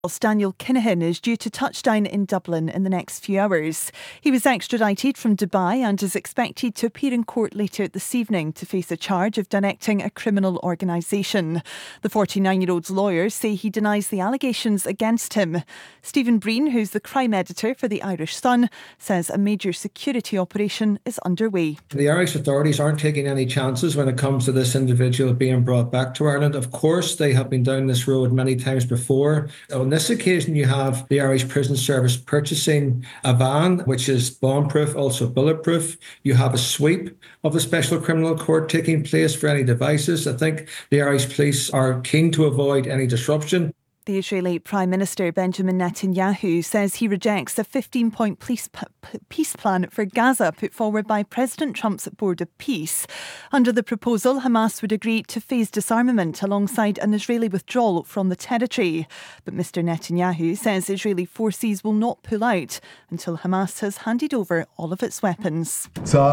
Daniel Kinahan is due to touch down in Dublin in the next few hours. He was extradited from Dubai and is expected to appear in court later this evening to face a charge of directing a criminal organisation. The 49-year-old's lawyers say he denies the allegations against him. Stephen Breen, who's the crime editor for the Irish Sun, says a major security operation is underway. The Irish authorities aren't taking any chances when it comes to this individual being brought back to Ireland. Of course, they have been down this road many times before. On this occasion, you have the Irish Prison Service purchasing a van, which is bomb-proof, also bulletproof. You have a sweep of the Special Criminal Court taking place for any devices. I think the Irish police are keen to avoid any disruption. The Israeli Prime Minister Benjamin Netanyahu says he rejects a 15-point peace plan for Gaza put forward by President Trump's Board of Peace. Under the proposal, Hamas would agree to phase disarmament alongside an Israeli withdrawal from the territory. But Mr Netanyahu says Israeli forces will not pull out until Hamas has handed over all of its weapons.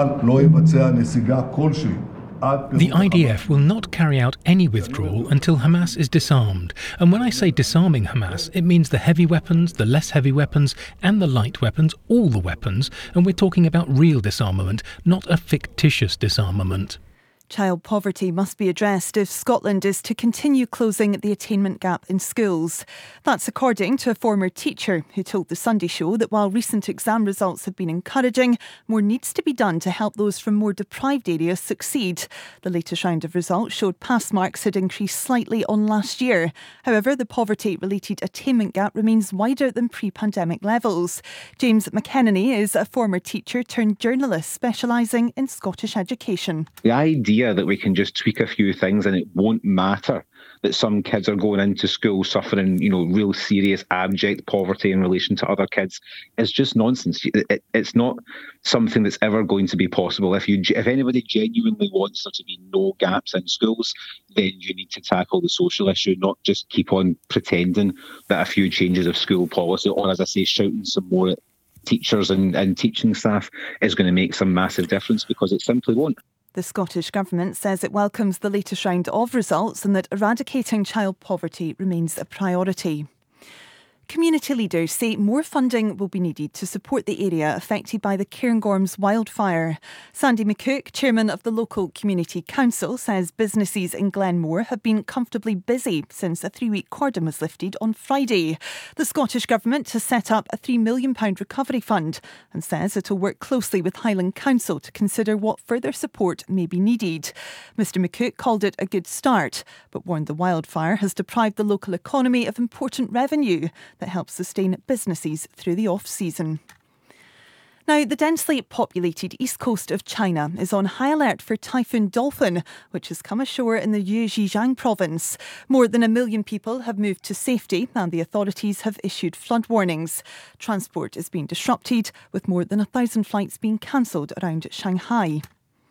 The IDF will not carry out any withdrawal until Hamas is disarmed. And when I say disarming Hamas, it means the heavy weapons, the less heavy weapons, and the light weapons, all the weapons. And we're talking about real disarmament, not a fictitious disarmament. Child poverty must be addressed if Scotland is to continue closing the attainment gap in schools. That's according to a former teacher who told The Sunday Show that while recent exam results have been encouraging, more needs to be done to help those from more deprived areas succeed. The latest round of results showed pass marks had increased slightly on last year. However, the poverty-related attainment gap remains wider than pre-pandemic levels. James McKennany is a former teacher turned journalist specialising in Scottish education. The idea that we can just tweak a few things and it won't matter that some kids are going into school suffering, real serious abject poverty in relation to other kids is just nonsense. It's not something that's ever going to be possible. If anybody genuinely wants there to be no gaps in schools, then you need to tackle the social issue, not just keep on pretending that a few changes of school policy or, as I say, shouting some more at teachers and teaching staff is going to make some massive difference, because it simply won't. The Scottish Government says it welcomes the latest round of results and that eradicating child poverty remains a priority. Community leaders say more funding will be needed to support the area affected by the Cairngorms wildfire. Sandy McCook, chairman of the local community council, says businesses in Glenmore have been comfortably busy since a 3-week cordon was lifted on Friday. The Scottish Government has set up a £3 million recovery fund and says it will work closely with Highland Council to consider what further support may be needed. Mr McCook called it a good start, but warned the wildfire has deprived the local economy of important revenue that helps sustain businesses through the off-season. Now, the densely populated east coast of China is on high alert for Typhoon Dolphin, which has come ashore in the Zhejiang province. More than 1 million people have moved to safety and the authorities have issued flood warnings. Transport is being disrupted, with more than 1,000 flights being cancelled around Shanghai.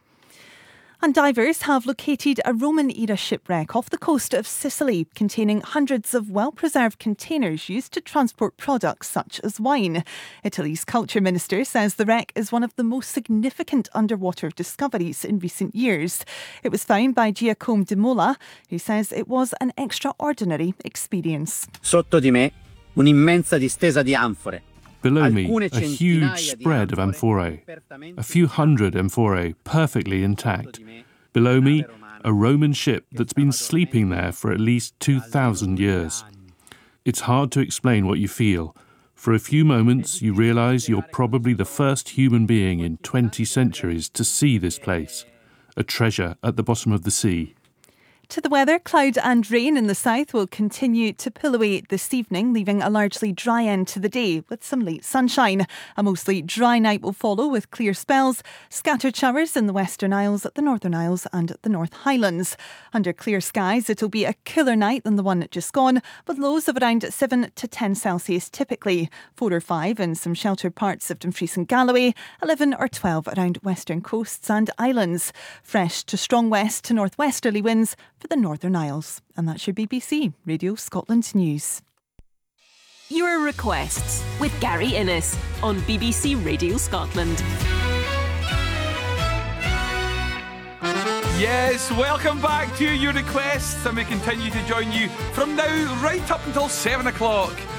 And divers have located a Roman-era shipwreck off the coast of Sicily containing hundreds of well-preserved containers used to transport products such as wine. Italy's culture minister says the wreck is one of the most significant underwater discoveries in recent years. It was found by Giacomo De Mola, who says it was an extraordinary experience. Sotto di me, un'immensa distesa di anfore. Below me, a huge spread of amphorae, a few hundred amphorae perfectly intact. Below me, a Roman ship that's been sleeping there for at least 2,000 years. It's hard to explain what you feel. For a few moments, you realise you're probably the first human being in 20 centuries to see this place, a treasure at the bottom of the sea. To the weather, cloud and rain in the south will continue to pull away this evening, leaving a largely dry end to the day with some late sunshine. A mostly dry night will follow with clear spells, scattered showers in the Western Isles, the Northern Isles and the North Highlands. Under clear skies, it'll be a cooler night than the one just gone, with lows of around 7 to 10 Celsius typically, 4 or 5 in some sheltered parts of Dumfries and Galloway, 11 or 12 around western coasts and islands. Fresh to strong west to northwesterly winds for the Northern Isles. And that's your BBC Radio Scotland News. Your requests with Gary Innes on BBC Radio Scotland. Yes, welcome back to Your Requests, and we continue to join you from now right up until 7 o'clock.